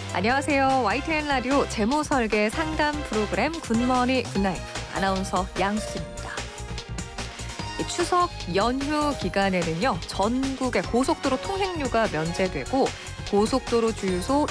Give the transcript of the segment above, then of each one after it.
안녕하세요. YTN 라디오 재무 설계 상담 프로그램 굿모닝 굿나잇 아나운서 양수진입니다. 추석 연휴 기간에는요. 전국의 고속도로 통행료가 면제되고 고속도로 주유소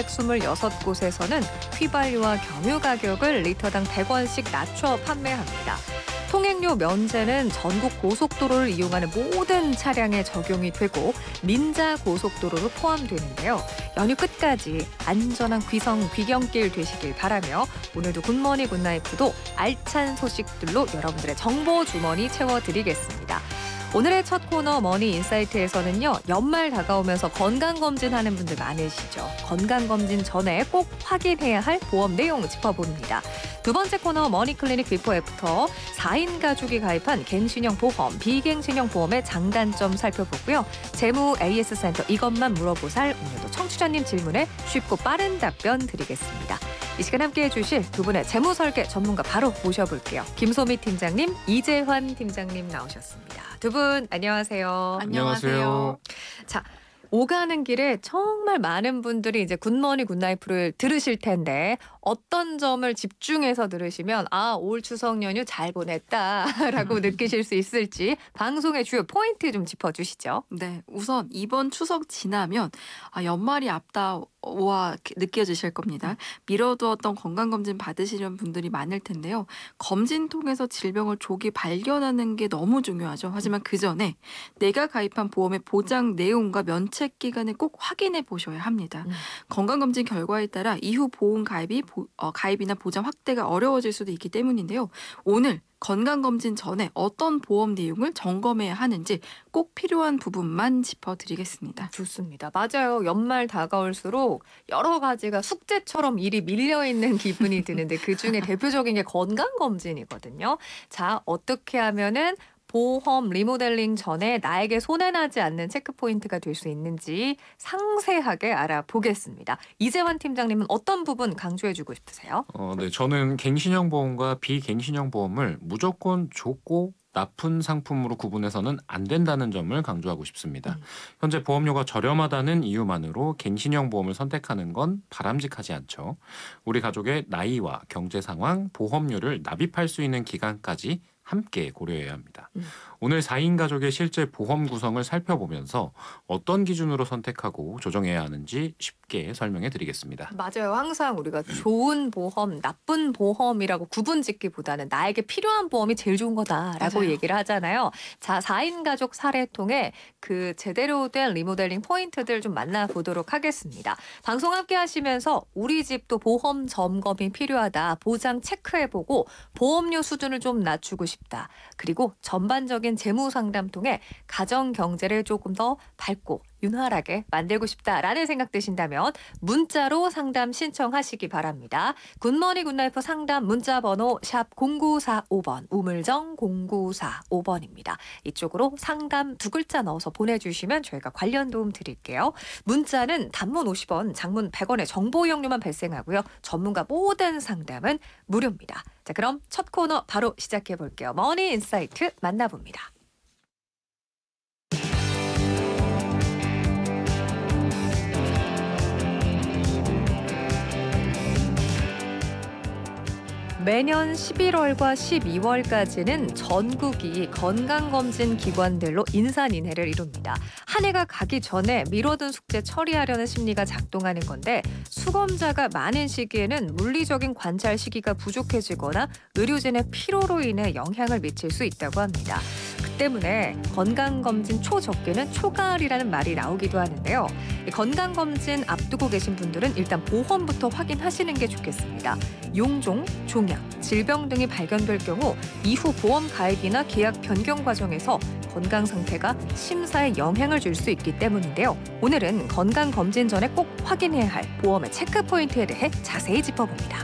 226곳에서는 휘발유와 경유 가격을 리터당 100원씩 낮춰 판매합니다. 통행료 면제는 전국 고속도로를 이용하는 모든 차량에 적용이 되고 민자 고속도로로 포함되는데요. 연휴 끝까지 안전한 귀경길 되시길 바라며 오늘도 굿모닝 굿나잇도 알찬 소식들로 여러분들의 정보 주머니 채워드리겠습니다. 오늘의 첫 코너 머니인사이트에서는요. 연말 다가오면서 건강검진하는 분들 많으시죠. 건강검진 전에 꼭 확인해야 할 보험 내용 짚어봅니다. 두 번째 코너 머니클리닉 비포 애프터 4인 가족이 가입한 갱신형 보험, 비갱신형 보험의 장단점 살펴보고요. 재무 AS 센터 이것만 물어보살 오늘도 청취자님 질문에 쉽고 빠른 답변 드리겠습니다. 이 시간 함께해 주실 두 분의 재무 설계 전문가 바로 모셔볼게요. 김소미 팀장님, 이재환 팀장님 나오셨습니다. 두 분 안녕하세요. 안녕하세요. 자, 오가는 길에 정말 많은 분들이 이제 굿모닝 굿나잇을 들으실 텐데 어떤 점을 집중해서 들으시면 올 추석 연휴 잘 보냈다라고 느끼실 수 있을지 방송의 주요 포인트 좀 짚어주시죠. 네, 우선 이번 추석 지나면 연말이 앞다와 느껴지실 겁니다. 미뤄두었던 건강검진 받으시려는 분들이 많을 텐데요. 검진 통해서 질병을 조기 발견하는 게 너무 중요하죠. 하지만 그 전에 내가 가입한 보험의 보장 내용과 면책 기간을 꼭 확인해 보셔야 합니다. 건강검진 결과에 따라 이후 보험 가입이나 보장 확대가 어려워질 수도 있기 때문인데요. 오늘 건강검진 전에 어떤 보험 내용을 점검해야 하는지 꼭 필요한 부분만 짚어드리겠습니다. 좋습니다. 맞아요. 연말 다가올수록 여러 가지가 숙제처럼 일이 밀려있는 기분이 드는데 그중에 대표적인 게 건강검진이거든요. 자, 어떻게 하면은 보험 리모델링 전에 나에게 손해나지 않는 체크포인트가 될 수 있는지 상세하게 알아보겠습니다. 이재환 팀장님은 어떤 부분 강조해주고 싶으세요? 네, 저는 갱신형 보험과 비갱신형 보험을 무조건 좋고 나쁜 상품으로 구분해서는 안 된다는 점을 강조하고 싶습니다. 현재 보험료가 저렴하다는 이유만으로 갱신형 보험을 선택하는 건 바람직하지 않죠. 우리 가족의 나이와 경제 상황, 보험료를 납입할 수 있는 기간까지 함께 고려해야 합니다. 오늘 4인 가족의 실제 보험 구성을 살펴보면서 어떤 기준으로 선택하고 조정해야 하는지 쉽게 설명해 드리겠습니다. 맞아요. 항상 우리가 좋은 보험, 나쁜 보험이라고 구분짓기보다는 나에게 필요한 보험이 제일 좋은 거다라고 맞아요. 얘기를 하잖아요. 자, 4인 가족 사례 통해 그 제대로 된 리모델링 포인트들 좀 만나보도록 하겠습니다. 방송 함께 하시면서 우리 집도 보험 점검이 필요하다. 보장 체크해보고 보험료 수준을 좀 낮추고 싶다. 그리고 전반적인 재무 상담 통해 가정 경제를 조금 더 밝고 윤활하게 만들고 싶다라는 생각 드신다면 문자로 상담 신청하시기 바랍니다. 굿모닝 굿나잇 상담 문자 번호 샵 0945번 우물정 0945번입니다. 이쪽으로 상담 두 글자 넣어서 보내주시면 저희가 관련 도움 드릴게요. 문자는 단문 50원, 장문 100원의 정보 이용료만 발생하고요. 전문가 모든 상담은 무료입니다. 자, 그럼 첫 코너 바로 시작해 볼게요. 머니 인사이트 만나봅니다. 매년 11월과 12월까지는 전국이 건강검진 기관들로 인산인해를 이룹니다. 한 해가 가기 전에 미뤄둔 숙제 처리하려는 심리가 작동하는 건데 수검자가 많은 시기에는 물리적인 관찰 시기가 부족해지거나 의료진의 피로로 인해 영향을 미칠 수 있다고 합니다. 그 때문에 건강검진 초적기는 초가을이라는 말이 나오기도 하는데요. 건강검진 앞두고 계신 분들은 일단 보험부터 확인하시는 게 좋겠습니다. 용종, 종양, 질병 등이 발견될 경우 이후 보험 가입이나 계약 변경 과정에서 건강 상태가 심사에 영향을 줄 수 있기 때문인데요. 오늘은 건강검진 전에 꼭 확인해야 할 보험의 체크 포인트에 대해 자세히 짚어봅니다.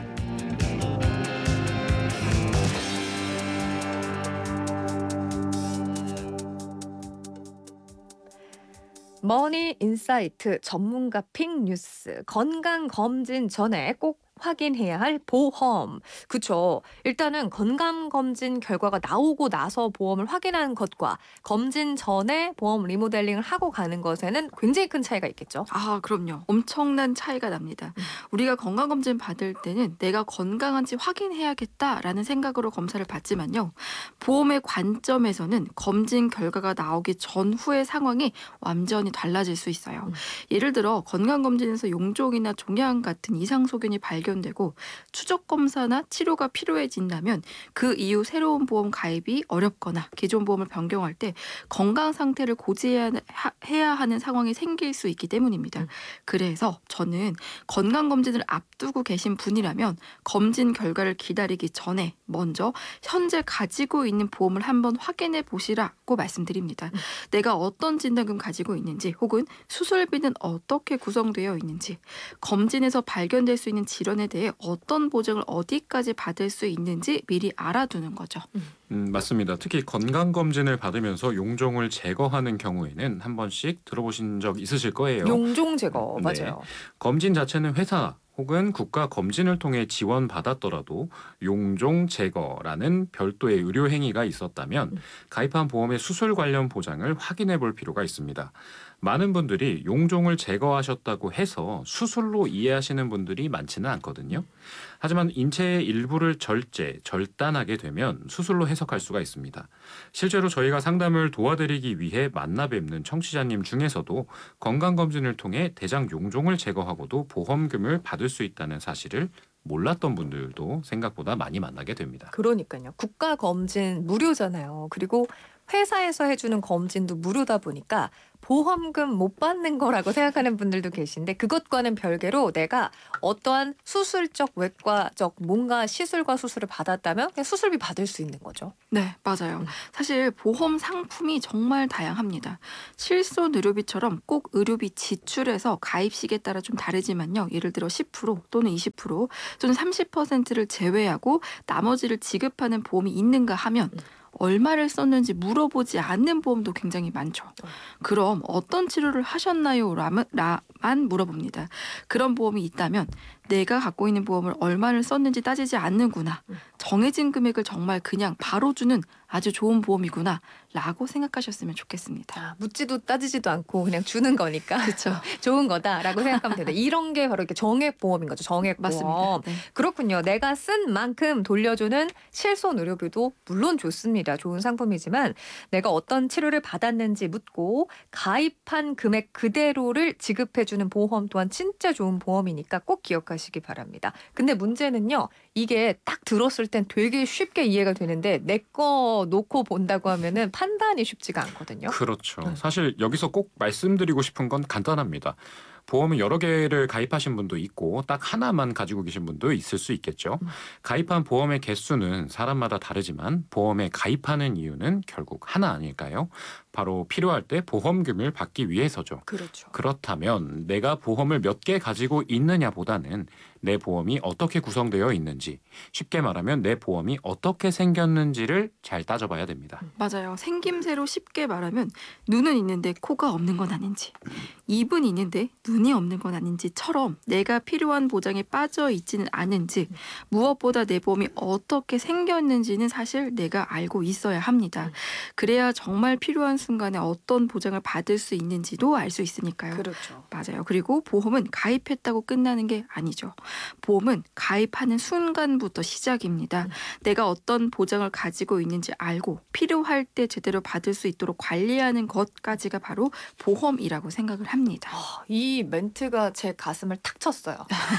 머니 인사이트 전문가 픽 뉴스 건강검진 전에 꼭 확인해야 할 보험. 그쵸. 일단은 건강검진 결과가 나오고 나서 보험을 확인하는 것과 검진 전에 보험 리모델링을 하고 가는 것에는 굉장히 큰 차이가 있겠죠. 아, 그럼요. 엄청난 차이가 납니다. 우리가 건강검진 받을 때는 내가 건강한지 확인해야겠다라는 생각으로 검사를 받지만요. 보험의 관점에서는 검진 결과가 나오기 전후의 상황이 완전히 달라질 수 있어요. 예를 들어 건강검진에서 용종이나 종양 같은 이상소견이 발견되고 추적검사나 치료가 필요해진다면 그 이후 새로운 보험 가입이 어렵거나 기존 보험을 변경할 때 건강 상태를 고지해야 하는 상황이 생길 수 있기 때문입니다. 그래서 저는 건강검진을 앞두고 계신 분이라면 검진 결과를 기다리기 전에 먼저 현재 가지고 있는 보험을 한번 확인해 보시라고 말씀드립니다. 내가 어떤 진단금 가지고 있는지 혹은 수술비는 어떻게 구성되어 있는지 검진에서 발견될 수 있는 질환에 대해 어떤 보장을 어디까지 받을 수 있는지 미리 알아두는 거죠. 맞습니다. 특히 건강검진을 받으면서 용종을 제거하는 경우에는 한 번씩 들어보신 적 있으실 거예요. 용종 제거. 네. 맞아요. 검진 자체는 회사 혹은 국가 검진을 통해 지원받았더라도 용종 제거라는 별도의 의료 행위가 있었다면 가입한 보험의 수술 관련 보장을 확인해 볼 필요가 있습니다. 많은 분들이 용종을 제거하셨다고 해서 수술로 이해하시는 분들이 많지는 않거든요. 하지만 인체의 일부를 절단하게 되면 수술로 해석할 수가 있습니다. 실제로 저희가 상담을 도와드리기 위해 만나 뵙는 청취자님 중에서도 건강검진을 통해 대장 용종을 제거하고도 보험금을 받을 수 있다는 사실을 몰랐던 분들도 생각보다 많이 만나게 됩니다. 그러니까요. 국가 검진 무료잖아요. 그리고 회사에서 해주는 검진도 무료다 보니까 보험금 못 받는 거라고 생각하는 분들도 계신데 그것과는 별개로 내가 어떠한 수술적, 외과적 뭔가 시술과 수술을 받았다면 그냥 수술비 받을 수 있는 거죠. 네, 맞아요. 사실 보험 상품이 정말 다양합니다. 실손 의료비처럼 꼭 의료비 지출에서 가입 시기에 따라 좀 다르지만요. 예를 들어 10% 또는 20% 또는 30%를 제외하고 나머지를 지급하는 보험이 있는가 하면 얼마를 썼는지 물어보지 않는 보험도 굉장히 많죠. 그럼 어떤 치료를 하셨나요? 만 물어봅니다. 그런 보험이 있다면 내가 갖고 있는 보험을 얼마를 썼는지 따지지 않는구나. 정해진 금액을 정말 그냥 바로 주는 아주 좋은 보험이구나 라고 생각하셨으면 좋겠습니다. 묻지도 따지지도 않고 그냥 주는 거니까 그렇죠. 좋은 거다라고 생각하면 된다. 이런 게 바로 이렇게 정액보험인 거죠. 정액보험. 맞습니다. 네. 그렇군요. 내가 쓴 만큼 돌려주는 실손 의료비도 물론 좋습니다. 좋은 상품이지만 내가 어떤 치료를 받았는지 묻고 가입한 금액 그대로를 지급해주는 보험 또한 진짜 좋은 보험이니까 꼭 기억하시기 바랍니다. 근데 문제는요. 이게 딱 들었을 땐 되게 쉽게 이해가 되는데 내 거 놓고 본다고 하면은 판단이 쉽지가 않거든요. 그렇죠. 사실 여기서 꼭 말씀드리고 싶은 건 간단합니다. 보험을 여러 개를 가입하신 분도 있고 딱 하나만 가지고 계신 분도 있을 수 있겠죠. 가입한 보험의 개수는 사람마다 다르지만 보험에 가입하는 이유는 결국 하나 아닐까요? 바로 필요할 때 보험금을 받기 위해서죠. 그렇죠. 그렇다면 내가 보험을 몇 개 가지고 있느냐보다는 내 보험이 어떻게 구성되어 있는지, 쉽게 말하면 내 보험이 어떻게 생겼는지를 잘 따져봐야 됩니다. 맞아요. 생김새로 쉽게 말하면 눈은 있는데 코가 없는 건 아닌지, 입은 있는데 눈이 없는 건 아닌지처럼 내가 필요한 보장에 빠져 있지는 않은지, 무엇보다 내 보험이 어떻게 생겼는지는 사실 내가 알고 있어야 합니다. 그래야 정말 필요한 순간에 어떤 보장을 받을 수 있는지도 알 수 있으니까요. 그렇죠. 맞아요. 그리고 보험은 가입했다고 끝나는 게 아니죠. 보험은 가입하는 순간부터 시작입니다. 내가 어떤 보장을 가지고 있는지 알고 필요할 때 제대로 받을 수 있도록 관리하는 것까지가 바로 보험이라고 생각을 합니다. 이 멘트가 제 가슴을 탁 쳤어요.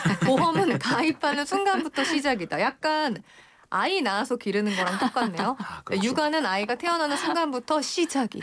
보험은 가입하는 순간부터 시작이다. 약간 아이 낳아서 기르는 거랑 똑같네요. 그렇죠. 육아는 아이가 태어나는 순간부터 시작이다.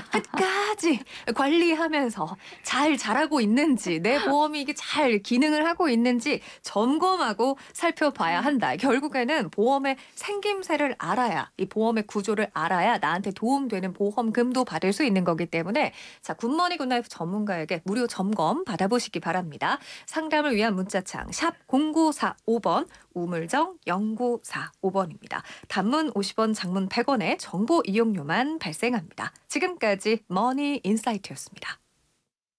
끝까지 관리하면서 잘 자라고 있는지 내 보험이 이게 잘 기능을 하고 있는지 점검하고 살펴봐야 한다. 결국에는 보험의 생김새를 알아야 이 보험의 구조를 알아야 나한테 도움되는 보험금도 받을 수 있는 거기 때문에 자 굿모닝 굿나이프 전문가에게 무료 점검 받아보시기 바랍니다. 상담을 위한 문자창 샵 0945번 우물정 0945번입니다. 단문 50원, 장문 100원의 정보 이용료만 발생합니다. 지금까지 머니 인사이트였습니다.